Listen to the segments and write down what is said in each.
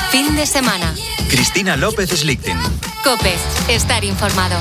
Fin de semana. Cristina López Slichting. COPE. Estar informado.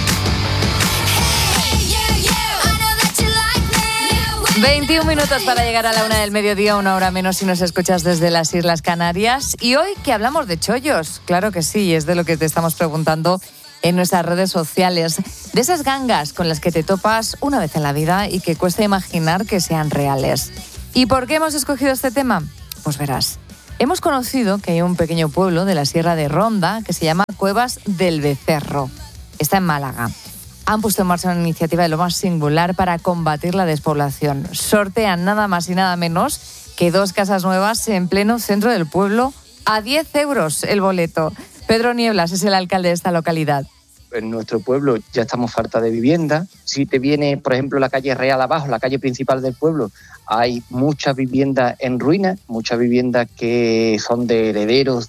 21 minutos para llegar a la 1 del mediodía, 1 hora menos si nos escuchas desde las Islas Canarias. Y hoy que hablamos de chollos, claro que sí, es de lo que te estamos preguntando en nuestras redes sociales. De esas gangas con las que te topas una vez en la vida y que cuesta imaginar que sean reales. ¿Y por qué hemos escogido este tema? Pues verás, hemos conocido que hay un pequeño pueblo de la Sierra de Ronda que se llama Cuevas del Becerro. Está en Málaga. Han puesto en marcha una iniciativa de lo más singular para combatir la despoblación. Sortean nada más y nada menos que 2 casas nuevas en pleno centro del pueblo a 10 euros el boleto. Pedro Nieblas es el alcalde de esta localidad. En nuestro pueblo ya estamos falta de vivienda. Si te viene, por ejemplo, la calle Real abajo, la calle principal del pueblo, hay muchas viviendas en ruinas, muchas viviendas que son de herederos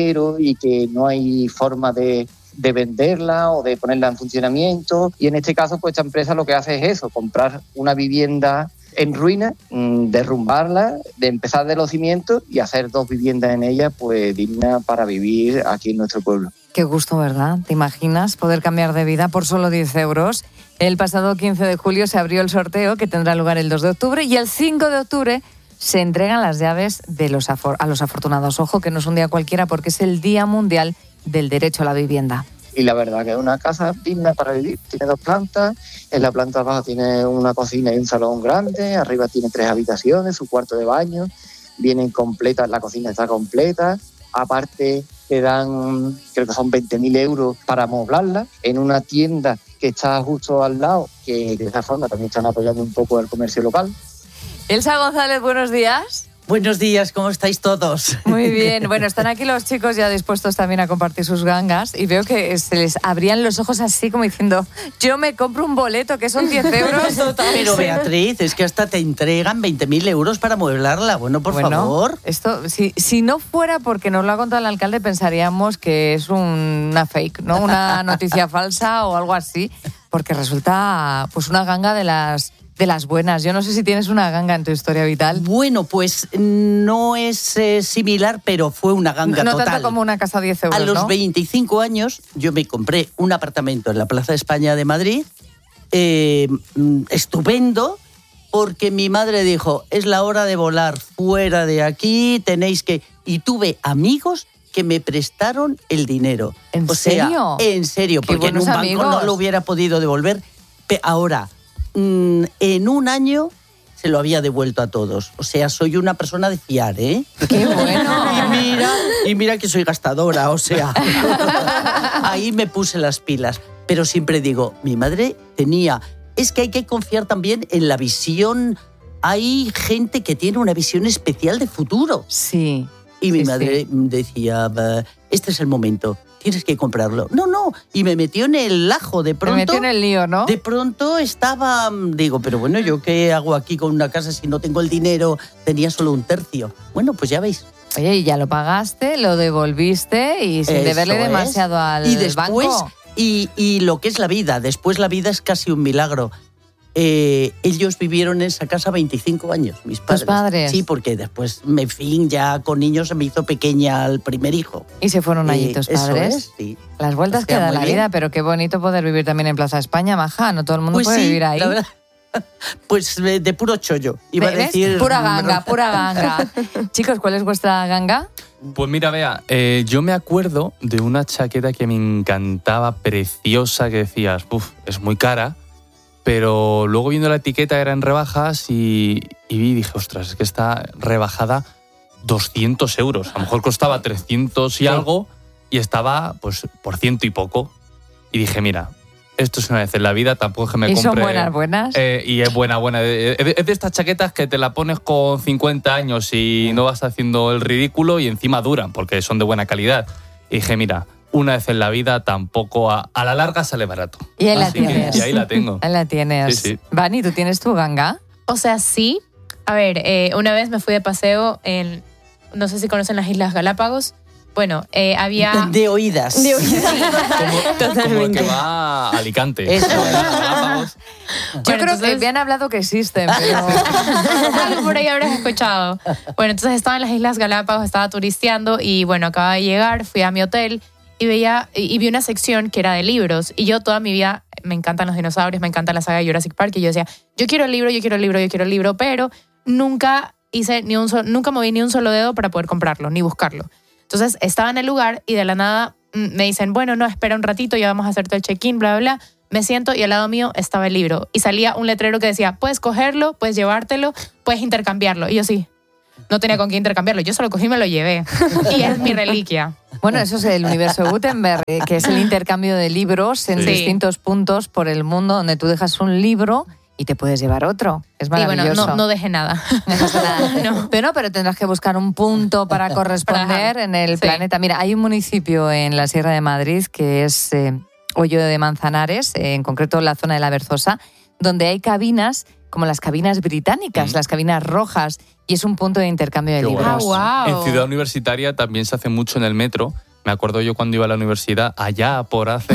y que no hay forma de venderla o de ponerla en funcionamiento. Y en este caso, pues esta empresa lo que hace es eso, comprar una vivienda en ruinas, derrumbarla, de empezar de los cimientos y hacer 2 viviendas en ella, pues dignas para vivir aquí en nuestro pueblo. Qué gusto, ¿verdad? ¿Te imaginas poder cambiar de vida por solo 10 euros? El pasado 15 de julio se abrió el sorteo que tendrá lugar el 2 de octubre y el 5 de octubre se entregan las llaves de a los afortunados. Ojo, que no es un día cualquiera porque es el Día Mundial del Derecho a la Vivienda. Y la verdad que es una casa digna para vivir. Tiene 2 plantas, en la planta baja tiene una cocina y un salón grande, arriba tiene 3 habitaciones, su cuarto de baño, vienen completas, la cocina está completa, aparte te dan, creo que son 20.000 euros para amoblarla, en una tienda que está justo al lado, que de esa forma también están apoyando un poco el comercio local. Elsa González, buenos días. Buenos días, ¿cómo estáis todos? Muy bien. Bueno, están aquí los chicos ya dispuestos también a compartir sus gangas y veo que se les abrían los ojos así como diciendo, yo me compro un boleto que son 10 euros. Pero Beatriz, es que hasta te entregan 20.000 euros para mueblarla. Bueno, por favor. Esto, si no fuera porque nos lo ha contado el alcalde, pensaríamos que es una fake, ¿no? Una noticia falsa o algo así, porque resulta pues una ganga de las buenas. Yo no sé si tienes una ganga en tu historia vital. Bueno, pues no es similar, pero fue una ganga total. No tanto como una casa a 10 euros, A los ¿no? 25 años yo me compré un apartamento en la Plaza de España de Madrid, estupendo, porque mi madre dijo, es la hora de volar fuera de aquí, tenéis que... Y tuve amigos que me prestaron el dinero. ¿En serio? En serio, porque en un banco amigos. no lo hubiera podido devolver. Ahora, en un año se lo había devuelto a todos. O sea, soy una persona de fiar, ¿eh? ¡Qué bueno! Y mira que soy gastadora, o sea, ahí me puse las pilas. Pero siempre digo, mi madre tenía... Es que hay que confiar también en la visión. Hay gente que tiene una visión especial de futuro. Sí. Y mi madre decía, este es el momento, tienes que comprarlo. No, y me metió en el ajo de pronto. Me metió en el lío, ¿no? De pronto estaba, digo, pero bueno, ¿yo qué hago aquí con una casa si no tengo el dinero? Tenía solo un tercio. Bueno, pues ya veis. Oye, y ya lo pagaste, lo devolviste y sin deberle demasiado al y después, banco. Y lo que es la vida, después la vida es casi un milagro. Ellos vivieron en esa casa 25 años, mis padres. ¿Tus padres? Sí, porque después, en fin, ya con niños se me hizo pequeña el primer hijo. ¿Y se fueron allí tus padres? Eso es, sí. Las vueltas que da la vida, pero qué bonito poder vivir también en Plaza España, maja. No todo el mundo puede vivir ahí. La verdad. Pues de puro chollo, iba a decir. Pura ganga. Chicos, ¿cuál es vuestra ganga? Pues mira, Bea, yo me acuerdo de una chaqueta que me encantaba, preciosa, que decías, es muy cara, pero luego viendo la etiqueta era en rebajas y dije, ostras, es que está rebajada 200 euros. A lo mejor costaba 300 y algo y estaba pues por 100 y poco. Y dije, mira, esto es una vez en la vida, tampoco es que me compre... ¿Y son buenas? Y es buena. Es de estas chaquetas que te la pones con 50 años y no vas haciendo el ridículo y encima duran, porque son de buena calidad. Y dije, mira, una vez en la vida tampoco a la larga sale barato. Y ahí la tienes. Y ahí la tengo. Ahí la tienes. Sí. Vani, ¿tú tienes tu ganga? O sea, sí. A ver, una vez me fui de paseo en... No sé si conocen las Islas Galápagos. Bueno, había... De oídas. Como el que va a Alicante. Eso. Yo creo que me han hablado que existen, pero... Algo por ahí habrás escuchado. Bueno, entonces estaba en las Islas Galápagos, estaba turisteando y bueno, acababa de llegar, fui a mi hotel y vi una sección que era de libros. Y yo toda mi vida me encantan los dinosaurios, me encanta la saga de Jurassic Park y yo decía, yo quiero el libro, pero nunca moví ni un solo dedo para poder comprarlo, ni buscarlo. Entonces estaba en el lugar y de la nada me dicen, bueno, no, espera un ratito, ya vamos a hacerte el check-in, bla, bla, bla. Me siento y al lado mío estaba el libro. Y salía un letrero que decía, puedes cogerlo, puedes llevártelo, puedes intercambiarlo. Y yo sí, no tenía con qué intercambiarlo. Yo solo cogí y me lo llevé. Y es mi reliquia. Bueno, eso es el universo de Gutenberg, que es el intercambio de libros en distintos puntos por el mundo donde tú dejas un libro y te puedes llevar otro. Es maravilloso. Y bueno, no dejé nada. No. Pero tendrás que buscar un punto para corresponder en el planeta. Mira, hay un municipio en la Sierra de Madrid que es Hoyo de Manzanares, en concreto la zona de la Berzosa, donde hay cabinas como las cabinas británicas, las cabinas rojas, y es un punto de intercambio de libros. Wow. En Ciudad Universitaria también se hace mucho en el metro. Me acuerdo yo cuando iba a la universidad, allá por hace...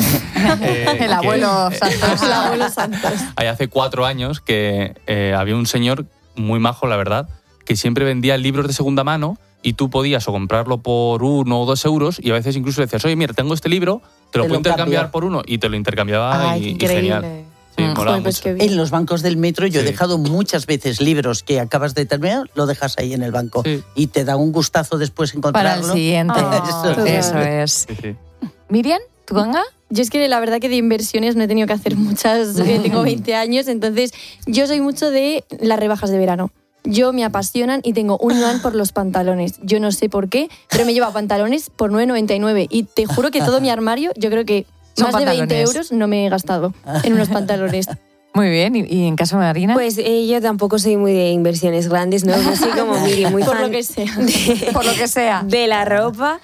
el abuelo Santos. El abuelo Santos. Allá hace 4 años que había un señor muy majo, la verdad, que siempre vendía libros de segunda mano y tú podías o comprarlo por 1 o 2 euros y a veces incluso decías, oye, mira, tengo este libro, te lo puedo intercambiar por 1 y te lo intercambiaba. Ay, y increíble. genial. Sí, molaba Pues mucho. qué bien. En los bancos del metro yo he Sí. dejado muchas veces libros que acabas de terminar, lo dejas ahí en el banco Sí. y te da un gustazo después encontrarlo. Para el siguiente. Eso es. Sí, sí. Miriam, ¿tú, Ganga? Yo es que la verdad que de inversiones no he tenido que hacer muchas, tengo 20 años, entonces yo soy mucho de las rebajas de verano. Yo me apasionan y tengo un imán por los pantalones. Yo no sé por qué, pero me llevo pantalones por 9,99 y te juro que todo mi armario, yo creo que Son más de 20 pantalones. euros no me he gastado en unos pantalones. Muy bien. ¿Y en caso de Marina? Pues yo tampoco soy muy de inversiones grandes, ¿no? Yo soy como Miri, muy Por fan lo que sea. por lo que sea. de la ropa.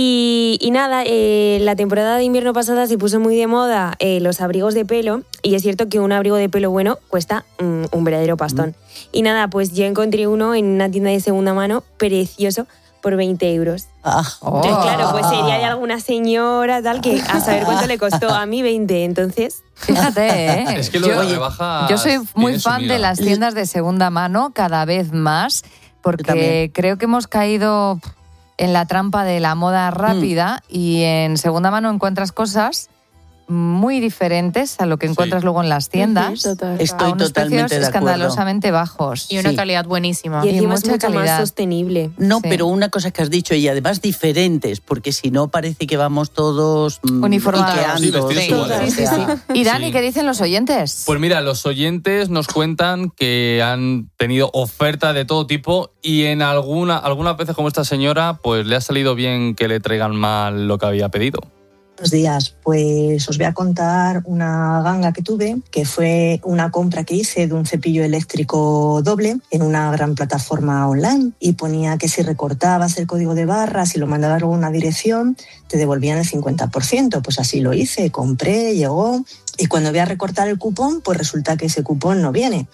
Y nada, la temporada de invierno pasada se puso muy de moda los abrigos de pelo. Y es cierto que un abrigo de pelo bueno cuesta un verdadero pastón. Y nada, pues yo encontré uno en una tienda de segunda mano precioso por 20 euros. Entonces, claro, pues sería de alguna señora tal que a saber cuánto le costó, a mí 20, entonces... Fíjate, ¿eh? Es que lo de las rebajas yo soy muy tiene su fan miga. de las tiendas de segunda mano cada vez más, porque también. creo que hemos caído en la trampa de la moda rápida y en segunda mano encuentras cosas muy diferentes a lo que encuentras luego en las tiendas. Total. A Estoy unos totalmente precios de acuerdo. escandalosamente bajos. Y una Sí. calidad buenísima. Y Y encima es mucha mucho calidad. más sostenible. No, Sí. pero una cosa que has dicho y además diferentes, porque si no parece que vamos todos Uniformados. iqueando, Sí, vestidos todo, iguales. o sea, Y Dani, Sí. ¿qué dicen los oyentes? Pues mira, los oyentes nos cuentan que han tenido oferta de todo tipo y en algunas veces como esta señora, pues le ha salido bien que le traigan mal lo que había pedido. Buenos días, pues os voy a contar una ganga que tuve, que fue una compra que hice de un cepillo eléctrico doble en una gran plataforma online y ponía que si recortabas el código de barras y lo mandabas a una dirección te devolvían el 50%, pues así lo hice, compré, llegó y cuando voy a recortar el cupón pues resulta que ese cupón no viene.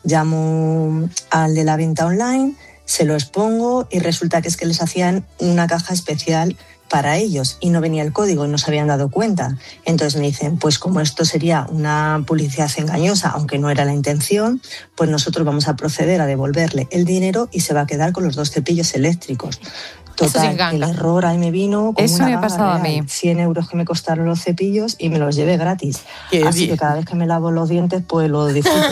Llamo al de la venta online, se lo expongo y resulta que es que les hacían una caja especial para ellos y no venía el código y no se habían dado cuenta. Entonces me dicen, pues como esto sería una publicidad engañosa, aunque no era la intención, pues nosotros vamos a proceder a devolverle el dinero y se va a quedar con los 2 cepillos eléctricos. Eso sí es Total, ganga. el error ahí me vino como Eso una me ha ganga pasado a real. mí. 100 euros que me costaron los cepillos y me los llevé gratis. Qué Así bien. que cada vez que me lavo los dientes, pues lo disfruto.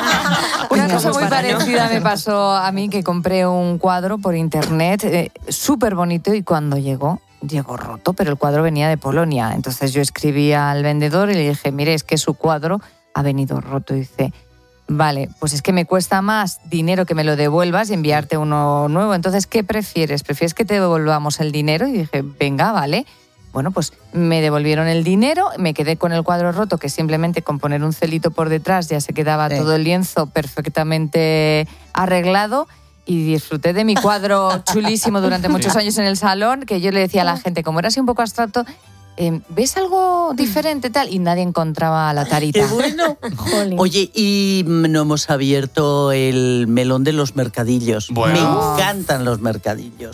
Una Venga, cosa pues muy para no. parecida me pasó a mí, que compré un cuadro por internet súper bonito y cuando llegó roto, pero el cuadro venía de Polonia. Entonces yo escribí al vendedor y le dije, mire, es que su cuadro ha venido roto. Y dice, vale, pues es que me cuesta más dinero que me lo devuelvas y enviarte uno nuevo. Entonces, ¿qué prefieres? ¿Prefieres que te devolvamos el dinero? Y dije, venga, vale. Bueno, pues me devolvieron el dinero, me quedé con el cuadro roto, que simplemente con poner un celito por detrás ya se quedaba todo el lienzo perfectamente arreglado. Y disfruté de mi cuadro chulísimo durante muchos años en el salón, que yo le decía a la gente, como era así un poco abstracto, ¿ves algo diferente tal? Y nadie encontraba la tarita. Qué bueno. Jolín. Oye, y no hemos abierto el melón de los mercadillos. Bueno. Me encantan los mercadillos.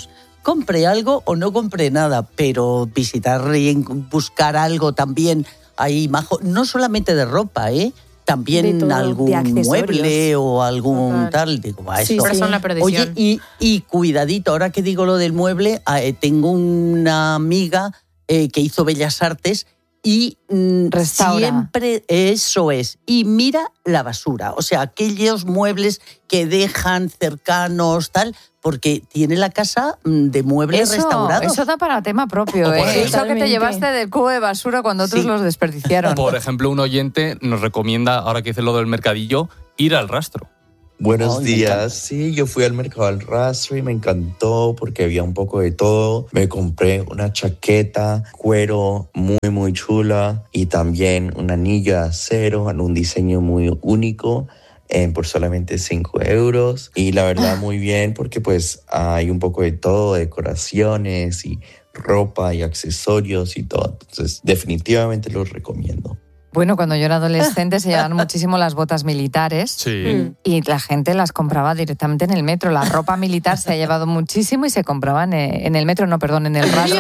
compre algo o no compre nada, pero visitar y buscar algo también ahí majo, no solamente de ropa, también todo, algún mueble o algún Total. tal, digo, eso. Sí, Por eso la perdición. Oye, y cuidadito, ahora que digo lo del mueble, tengo una amiga que hizo Bellas Artes y Restaura. siempre eso es. Y mira la basura, o sea, aquellos muebles que dejan cercanos, tal, porque tiene la casa de muebles restaurados. Eso da para tema propio, O por ejemplo- Eso que te Totalmente. llevaste del cubo de basura cuando otros Sí. los desperdiciaron. Por ejemplo, un oyente nos recomienda, ahora que dice lo del mercadillo, ir al rastro. Buenos Ay, me encanta. días. Sí, yo fui al mercado del rastro y me encantó porque había un poco de todo. Me compré una chaqueta, cuero muy chula y también un anillo de acero en un diseño muy único por solamente 5 euros. Y la verdad muy bien porque pues hay un poco de todo, decoraciones y ropa y accesorios y todo. Entonces definitivamente los recomiendo. Bueno, cuando yo era adolescente se llevaban muchísimo las botas militares. Sí. Y la gente las compraba directamente en el metro. La ropa militar se ha llevado muchísimo y se compraban en el metro, no, perdón, en el rastro.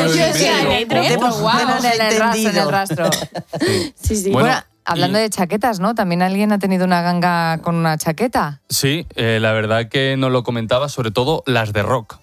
Bueno, en el rastro. Sí, sí. Bueno, Bueno, hablando de chaquetas, ¿no? ¿También alguien ha tenido una ganga con una chaqueta? Sí, la verdad que nos lo comentaba, sobre todo las de rock.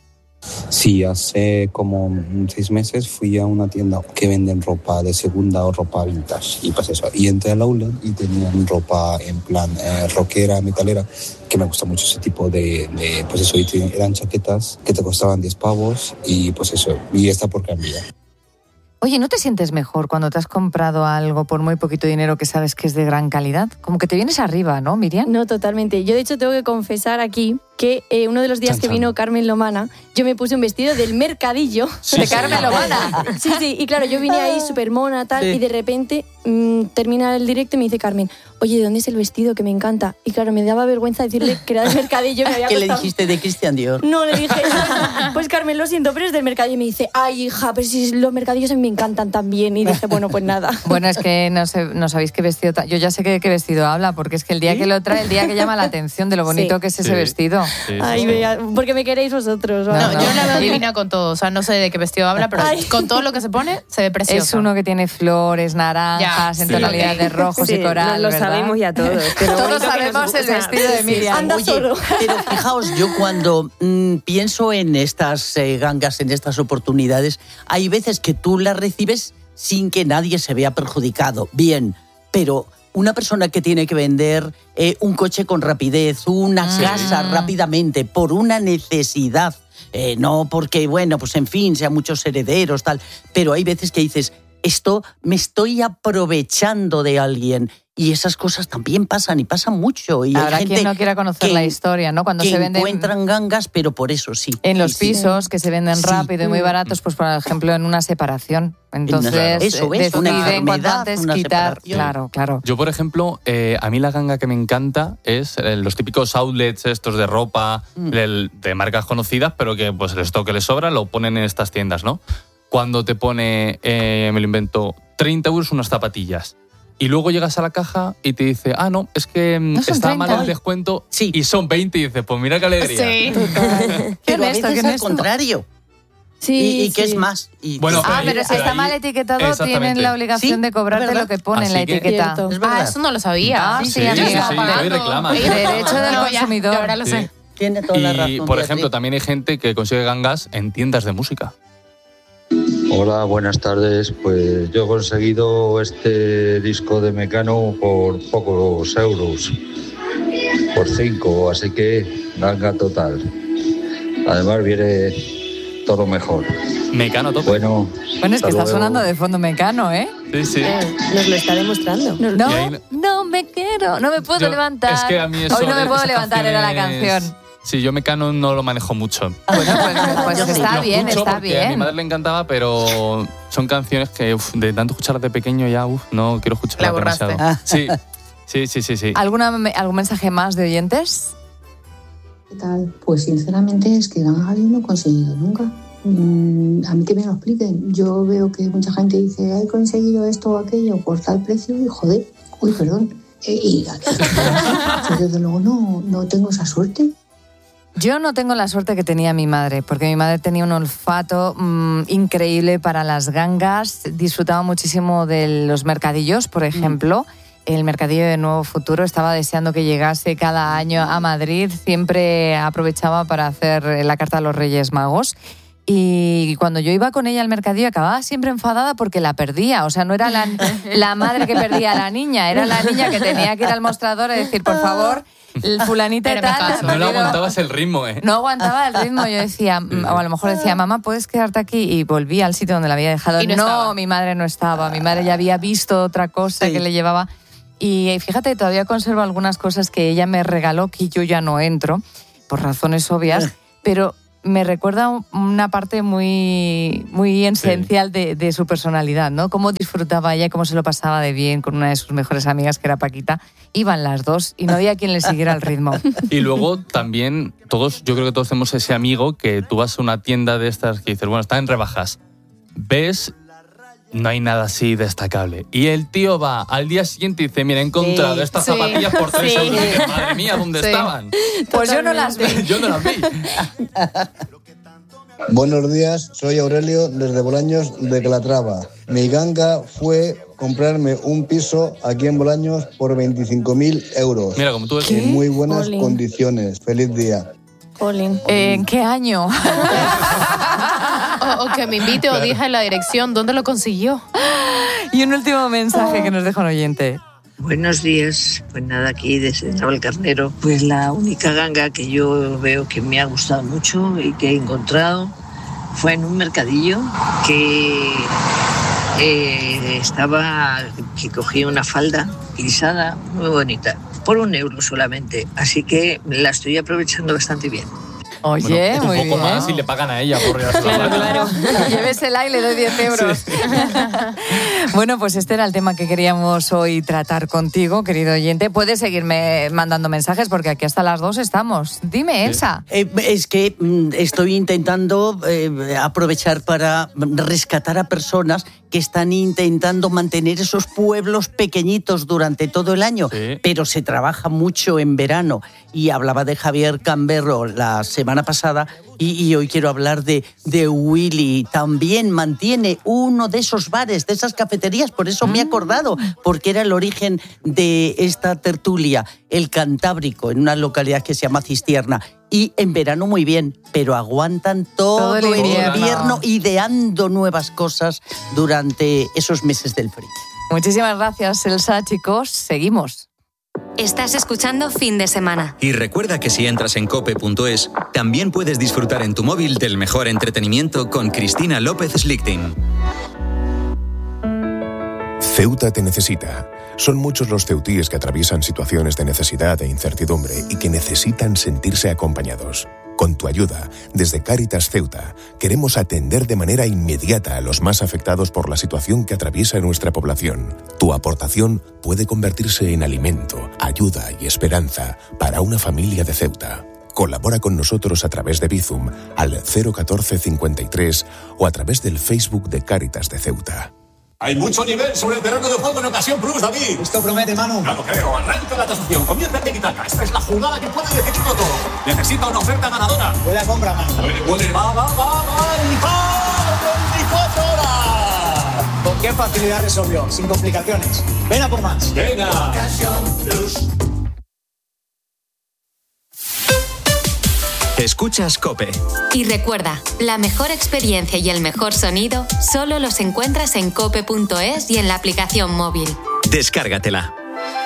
Sí, hace como 6 meses fui a una tienda que venden ropa de segunda o ropa vintage y pues eso, y entré al aula y tenían ropa en plan rockera, metalera, que me gusta mucho ese tipo de pues eso, y eran chaquetas que te costaban 10 pavos y pues eso, y está por cambiar. Oye, ¿no te sientes mejor cuando te has comprado algo por muy poquito dinero que sabes que es de gran calidad? Como que te vienes arriba, ¿no, Miriam? No, totalmente. Yo, de hecho, tengo que confesar aquí que uno de los días que vino Carmen Lomana, yo me puse un vestido del mercadillo. De Carmen Lomana. Sí, sí, y claro, yo vine ahí súper mona, tal, Sí. y de repente termina el directo y me dice Carmen, oye, ¿de dónde es el vestido que me encanta? Y claro, me daba vergüenza decirle que era del mercadillo. Me había ¿Qué le costado- dijiste de Christian Dior? No, le dije, pues Carmen, lo siento, pero es del mercadillo. Y me dice, ay, hija, pero si los mercadillos a mí me encantan también. Y dije, bueno, pues nada. Bueno, es que no sabéis qué vestido... Yo ya sé qué vestido habla, porque es que el día que lo trae, el día que llama la atención de lo bonito Sí. que es ese Sí. vestido. Sí, Ay, sí. vea, porque me queréis vosotros. No, ¿vale? No, yo la veo divina con todo. O sea, no sé de qué vestido habla, pero Ay. con todo lo que se pone, se ve preciosa. Es uno que tiene flores, naranjas, Ya, en sí. tonalidad de rojos Sí, y coral, lo ¿verdad? sabemos ya todos. que lo Todos bonito que sabemos nos el gusta. vestido de Miriam. Anda Oye, solo. pero fijaos, yo cuando pienso en estas gangas, en estas oportunidades, hay veces que tú las recibes sin que nadie se vea perjudicado. Bien, pero una persona que tiene que vender un coche con rapidez, una casa rápidamente, por una necesidad, no porque, bueno, pues en fin, sean muchos herederos, tal, pero hay veces que dices, esto me estoy aprovechando de alguien. Y esas cosas también pasan y pasan mucho. Y Habrá hay gente quien no quiera conocer que- la historia, ¿no? Cuando que se venden encuentran gangas, pero por eso sí. en los Sí, sí. pisos que se venden Sí. rápido y muy baratos, pues por ejemplo en una separación. Entonces Eso es, una deciden cuanto enfermedad, antes una quitar. separación. Claro. Yo, por ejemplo, a mí la ganga que me encanta es los típicos outlets estos de ropa de marcas conocidas, pero que pues el stock que les sobra lo ponen en estas tiendas, ¿no? Cuando te pone, me lo invento, 30 euros unas zapatillas. Y luego llegas a la caja y te dice, no, es que son está 30. mal el descuento Sí. y son 20 y dices, pues mira qué alegría. Sí. Pero a honesto, veces qué al honesto. contrario. Sí, y que sí. es más. Y Bueno, Pero si está ahí- mal etiquetado, exactamente. tienen la obligación Sí, de cobrarte es verdad. lo que pone en la Así que- etiqueta. Cierto. es verdad. Eso no lo sabía. Ah, Sí, sí, amiga. sí, sí, te doy reclama. Derecho del No, ya, consumidor. ahora lo Sí. sé. Tiene toda la razón. Y, por Beatriz. ejemplo, también hay gente que consigue gangas en tiendas de música. Hola, buenas tardes. Pues yo he conseguido este disco de Mecano por pocos euros, por 5, así que ganga total. Además viene todo mejor. Mecano a tope. Bueno, Bueno, es que hasta está luego. sonando de fondo Mecano, ¿eh? Sí, sí. Nos lo está demostrando. No, Y ahí- no me quiero, no me puedo Yo- levantar. Es que a mí eso, Hoy no me puedo esas levantar, era la canciones- canción. Sí, yo Mecano no lo manejo mucho. Bueno, pues Yo sí. está Lo bien, escucho está porque A mi bien. madre le encantaba, pero son canciones que de tanto escucharlas de pequeño ya no quiero escucharlas La borraste. demasiado. Sí. ¿Algún mensaje más de oyentes? ¿Qué tal? Pues sinceramente es que gangas no he conseguido nunca. A mí que me lo expliquen. Yo veo que mucha gente dice, he conseguido esto o aquello por tal precio y joder, perdón. Y aquí, yo desde luego no tengo esa suerte. Yo no tengo la suerte que tenía mi madre, porque mi madre tenía un olfato increíble para las gangas, disfrutaba muchísimo de los mercadillos, por ejemplo. El mercadillo de Nuevo Futuro, estaba deseando que llegase cada año a Madrid, siempre aprovechaba para hacer la carta a los Reyes Magos. Y cuando yo iba con ella al mercadillo acababa siempre enfadada porque la perdía. O sea, no era la madre que perdía a la niña, era la niña que tenía que ir al mostrador y decir, por favor, fulanita y tal. No le aguantabas el ritmo, ¿eh? No aguantaba el ritmo. Yo decía, o a lo mejor decía, mamá, ¿puedes quedarte aquí? Y volvía al sitio donde la había dejado. Y no estaba. Mi madre no estaba. Mi madre ya había visto otra cosa que le llevaba. Y fíjate, todavía conservo algunas cosas que ella me regaló que yo ya no entro, por razones obvias, pero me recuerda una parte muy, muy esencial de su personalidad, ¿no? Cómo disfrutaba ella, cómo se lo pasaba de bien con una de sus mejores amigas, que era Paquita. Iban las dos y no había quien le siguiera el ritmo. Y luego también yo creo que todos tenemos ese amigo que tú vas a una tienda de estas que dices, bueno, está en rebajas. Ves, no hay nada así destacable. Y el tío va al día siguiente y dice, mira, he encontrado estas zapatillas por 3 euros. Y dices, madre mía, ¿dónde estaban? Pues yo no las vi. Yo no las vi. Buenos días, soy Aurelio desde Bolaños de Calatrava. Mi ganga fue comprarme un piso aquí en Bolaños por 25.000 euros. Mira, como tú decías. En muy buenas condiciones. Feliz día. ¿En qué año? O que me invite o dije la dirección. ¿Dónde lo consiguió? Y un último mensaje que nos deja un oyente. Buenos días, pues nada, aquí desde Navalcarnero. Pues la única ganga que yo veo que me ha gustado mucho y que he encontrado fue en un mercadillo que que cogí una falda lisada muy bonita, por 1 euro solamente, así que la estoy aprovechando bastante bien. Oye, bueno, muy un poco bien. más y le pagan a ella por Claro. Llévesela y le doy 10 euros. Sí. Bueno, pues este era el tema que queríamos hoy tratar contigo, querido oyente. Puedes seguirme mandando mensajes porque aquí hasta las 2 estamos. Dime, Elsa. Es que estoy intentando aprovechar para rescatar a personas que están intentando mantener esos pueblos pequeñitos durante todo el año, pero se trabaja mucho en verano. Y hablaba de Javier Camberro la semana pasada y hoy quiero hablar de Willy. También mantiene uno de esos bares, de esas cafeterías, por eso me he acordado, porque era el origen de esta tertulia, el Cantábrico, en una localidad que se llama Cistierna. Y en verano muy bien, pero aguantan todo el invierno ideando nuevas cosas durante esos meses del frío. Muchísimas gracias, Elsa. Chicos, seguimos. Estás escuchando Fin de Semana. Y recuerda que si entras en cope.es, también puedes disfrutar en tu móvil del mejor entretenimiento con Cristina López Slichting. Ceuta te necesita. Son muchos los ceutíes que atraviesan situaciones de necesidad e incertidumbre y que necesitan sentirse acompañados. Con tu ayuda, desde Cáritas Ceuta, queremos atender de manera inmediata a los más afectados por la situación que atraviesa nuestra población. Tu aportación puede convertirse en alimento, ayuda y esperanza para una familia de Ceuta. Colabora con nosotros a través de Bizum al 014 53 o a través del Facebook de Cáritas de Ceuta. Hay mucho nivel sobre el terreno de juego en Ocasión Plus, David. Esto promete, Manu. No lo creo. Arranca la tasación. Comienza en Tiki-Taka. Esta es la jugada que puede decidirlo todo. Necesita una oferta ganadora. Buena compra, Manu. Va. 24 horas. ¿Con qué facilidad resolvió? Sin complicaciones. Ven a por más. Venga. Ocasión Plus. Escuchas COPE. Y recuerda, la mejor experiencia y el mejor sonido solo los encuentras en cope.es y en la aplicación móvil. Descárgatela.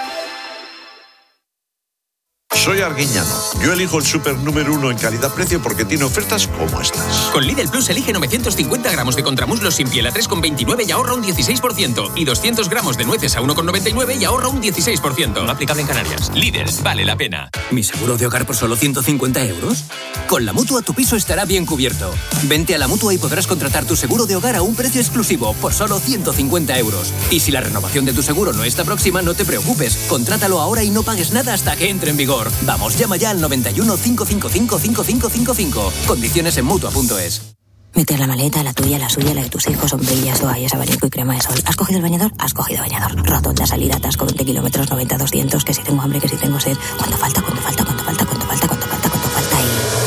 Soy Arguiñano. Yo elijo el súper número 1 en calidad-precio porque tiene ofertas como estas. Con Lidl Plus elige 950 gramos de contramuslos sin piel a 3,29 y ahorra un 16%. Y 200 gramos de nueces a 1,99 y ahorra un 16%. No aplicable en Canarias. Lidl, vale la pena. ¿Mi seguro de hogar por solo 150 euros? Con la Mutua tu piso estará bien cubierto. Vente a la Mutua y podrás contratar tu seguro de hogar a un precio exclusivo por solo 150 euros. Y si la renovación de tu seguro no está próxima, no te preocupes. Contrátalo ahora y no pagues nada hasta que entre en vigor. Vamos, llama ya al 91 555 5555. Condiciones en Mutua.es. Meter la maleta, la tuya, la suya, la de tus hijos, sombrillas, toallas, abanico y crema de sol. ¿Has cogido el bañador? Has cogido bañador. Rotonda, salida, atasco, 20 kilómetros, 90, 200, que si tengo hambre, que si tengo sed. ¿Cuánto falta? ¿Cuánto falta? ¿Cuánto falta? ¿Cuánto falta? ¿Cuánto falta? ¿Cuánto falta? Y...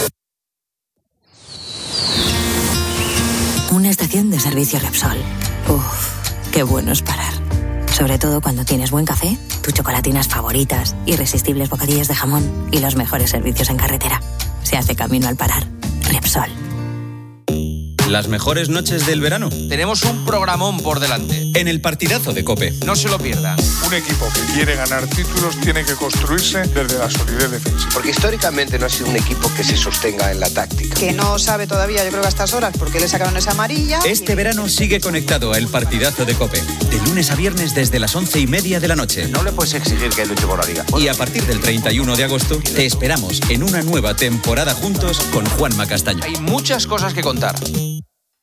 servicio Repsol. Uf, qué bueno es parar. Sobre todo cuando tienes buen café, tus chocolatinas favoritas, irresistibles bocadillos de jamón y los mejores servicios en carretera. Se hace camino al parar. Repsol. Las mejores noches del verano. Tenemos un programón por delante. En el partidazo de COPE. No se lo pierdan. Un equipo que quiere ganar títulos tiene que construirse desde la solidez defensiva. Porque históricamente no ha sido un equipo que se sostenga en la táctica. Que no sabe todavía, yo creo que a estas horas, porque le sacaron esa amarilla. Este verano sigue conectado a el partidazo de COPE. De lunes a viernes desde las 11:30 de la noche. No le puedes exigir que luche por la liga. Y a partir del 31 de agosto te esperamos en una nueva temporada juntos con Juanma Castaño. Hay muchas cosas que contar.